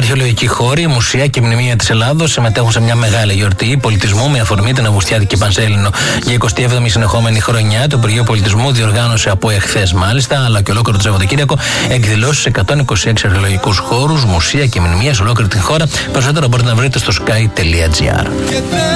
Αρχαιολογικοί χώροι, μουσεία και μνημεία της Ελλάδος συμμετέχουν σε μια μεγάλη γιορτή πολιτισμού με αφορμή την Αυγουστιάτικη Πανσέλινο. Για 27η συνεχόμενη χρονιά, το Υπουργείο Πολιτισμού διοργάνωσε από εχθές μάλιστα, αλλά και ολόκληρο το Σαββατοκύριακο, εκδηλώσεις σε 126 αρχαιολογικούς χώρους, μουσεία και μνημεία σε ολόκληρη την χώρα. Περισσότερο μπορείτε να βρείτε στο sky.gr.